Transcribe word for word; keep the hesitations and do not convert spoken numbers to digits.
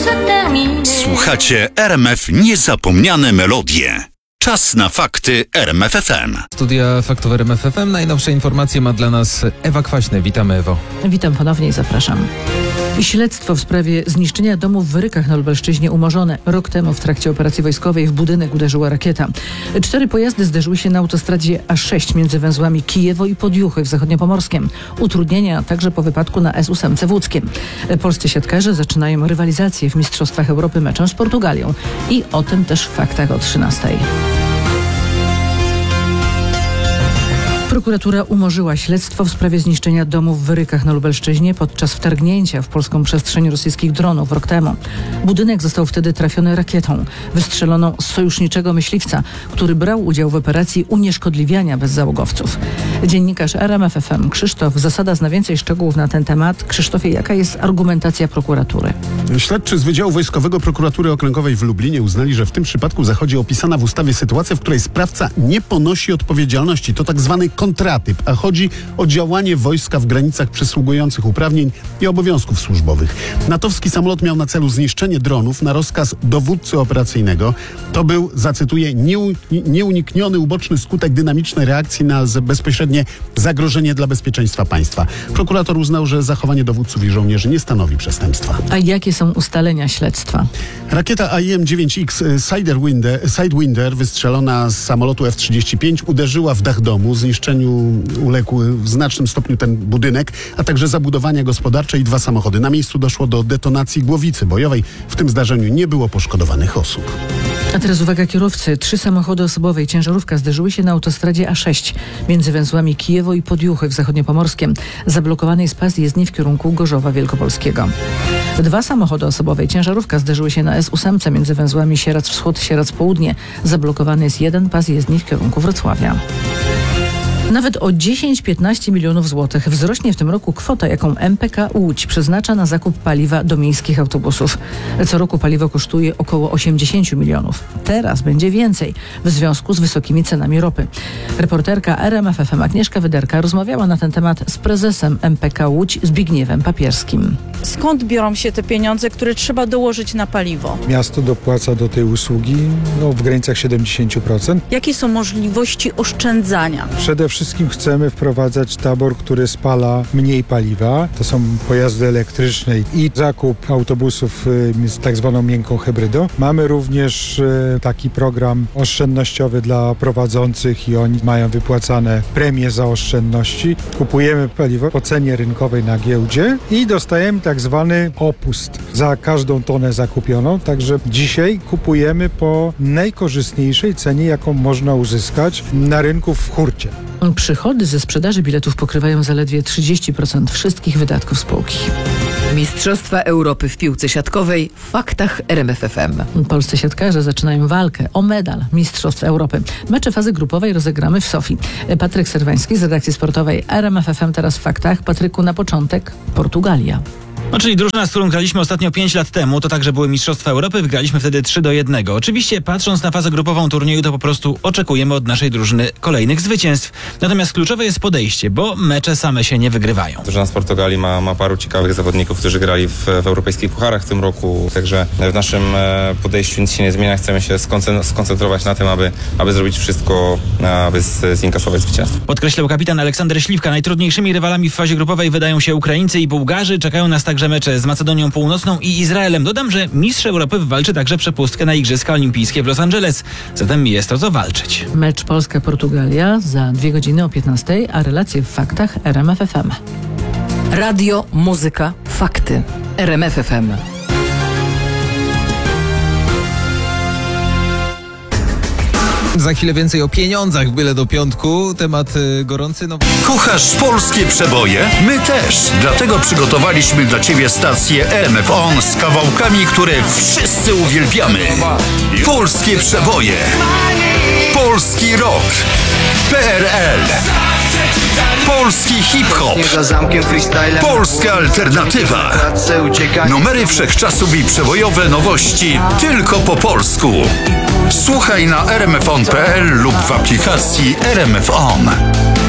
Słuchacie R M F Niezapomniane Melodie. Czas na fakty R M F F M. Studia Faktów R M F F M. Najnowsze informacje ma dla nas Ewa Kwaśny. Witamy, Ewo. Witam ponownie i zapraszam. Śledztwo w sprawie zniszczenia domu w Wyrykach na Lubelszczyźnie umorzone. Rok temu w trakcie operacji wojskowej w budynek uderzyła rakieta. Cztery pojazdy zderzyły się na autostradzie A sześć między węzłami Kijewo i Podjuchy w Zachodniopomorskiem. Utrudnienia także po wypadku na S osiem w Łódzkiem. Polscy siatkarze zaczynają rywalizację w Mistrzostwach Europy meczem z Portugalią. I o tym też w faktach o trzynastej. Prokuratura umorzyła śledztwo w sprawie zniszczenia domu w Wyrykach na Lubelszczyźnie podczas wtargnięcia w polską przestrzeń rosyjskich dronów rok temu. Budynek został wtedy trafiony rakietą, wystrzeloną z sojuszniczego myśliwca, który brał udział w operacji unieszkodliwiania bezzałogowców. Dziennikarz R M F F M Krzysztof Zasada zna więcej szczegółów na ten temat. Krzysztofie, jaka jest argumentacja prokuratury? Śledczy z Wydziału Wojskowego Prokuratury Okręgowej w Lublinie uznali, że w tym przypadku zachodzi opisana w ustawie sytuacja, w której sprawca nie ponosi odpowiedzialności. To tak zwany kontratyp, a chodzi o działanie wojska w granicach przysługujących uprawnień i obowiązków służbowych. natowski samolot miał na celu zniszczenie dronów na rozkaz dowódcy operacyjnego. To był, zacytuję, nieu, nieunikniony uboczny skutek dynamicznej reakcji na bezpośrednie zagrożenie dla bezpieczeństwa państwa. Prokurator uznał, że zachowanie dowódców i żołnierzy nie stanowi przestępstwa. A jakie są ustalenia śledztwa? Rakieta A I M dziewięć X Sidewinder, Sidewinder wystrzelona z samolotu F trzydzieści pięć uderzyła w dach domu. Zniszczeniu uległ w znacznym stopniu ten budynek, a także zabudowania gospodarcze i dwa samochody. Na miejscu doszło do detonacji głowicy bojowej. W tym zdarzeniu nie było poszkodowanych osób. A teraz uwaga kierowcy. Trzy samochody osobowe i ciężarówka zderzyły się na autostradzie A sześć między węzłami Kijewo i Podjuchy w Zachodniopomorskiem. Zablokowany jest pas jezdni w kierunku Gorzowa Wielkopolskiego. Dwa samochody osobowe i ciężarówka zderzyły się na S osiem między węzłami Sieradz Wschód, Sieradz Południe. Zablokowany jest jeden pas jezdni w kierunku Wrocławia. Nawet o dziesięć do piętnastu milionów złotych wzrośnie w tym roku kwota, jaką M P K Łódź przeznacza na zakup paliwa do miejskich autobusów. Co roku paliwo kosztuje około osiemdziesiąt milionów. Teraz będzie więcej w związku z wysokimi cenami ropy. Reporterka R M F F M Agnieszka Wyderka rozmawiała na ten temat z prezesem M P K Łódź Zbigniewem Papierskim. Skąd biorą się te pieniądze, które trzeba dołożyć na paliwo? Miasto dopłaca do tej usługi no, w granicach siedemdziesiąt procent. Jakie są możliwości oszczędzania? Przede wszystkim chcemy wprowadzać tabor, który spala mniej paliwa. To są pojazdy elektryczne i zakup autobusów z tak zwaną miękką hybrydą. Mamy również y, taki program oszczędnościowy dla prowadzących i oni mają wypłacane premie za oszczędności. Kupujemy paliwo po cenie rynkowej na giełdzie i dostajemy tak zwany opust za każdą tonę zakupioną. Także dzisiaj kupujemy po najkorzystniejszej cenie, jaką można uzyskać na rynku w hurcie. Przychody ze sprzedaży biletów pokrywają zaledwie trzydzieści procent wszystkich wydatków spółki. Mistrzostwa Europy w piłce siatkowej w faktach R M F F M. Polscy siatkarze zaczynają walkę o medal Mistrzostw Europy. Mecze fazy grupowej rozegramy w Sofii. Patryk Serwański z redakcji sportowej R M F F M teraz w faktach. Patryku, na początek Portugalia. No, czyli drużyna, z którą graliśmy ostatnio pięć lat temu, to także były Mistrzostwa Europy, wygraliśmy wtedy trzy do jednego. Oczywiście patrząc na fazę grupową turnieju, to po prostu oczekujemy od naszej drużyny kolejnych zwycięstw. Natomiast kluczowe jest podejście, bo mecze same się nie wygrywają. Drużyna z Portugalii ma, ma paru ciekawych zawodników, którzy grali w, w europejskich pucharach w tym roku, także w naszym podejściu nic się nie zmienia. Chcemy się skoncentrować na tym, aby, aby zrobić wszystko, aby zinkasować zwycięstwo. Podkreślał kapitan Aleksander Śliwka. Najtrudniejszymi rywalami w fazie grupowej wydają się Ukraińcy i Bułgarzy. Czekają nas także mecze z Macedonią Północną i Izraelem. Dodam, że mistrz Europy wywalczy także przepustkę na Igrzyska Olimpijskie w Los Angeles. Zatem jest to co walczyć. Mecz Polska-Portugalia za dwie godziny o piętnastej, a relacje w faktach R M F F M. Radio, muzyka, fakty. R M F F M. Za chwilę więcej o pieniądzach, byle do piątku. Temat y, gorący. No... Kochasz polskie przeboje? My też. Dlatego przygotowaliśmy dla Ciebie stację R M F On z kawałkami, które wszyscy uwielbiamy. Polskie przeboje. Polski rock. P R L. Polski hip-hop. Polska alternatywa. Numery wszechczasów i przebojowe nowości tylko po polsku. Słuchaj na r m f on kropka p l lub w aplikacji R M F On.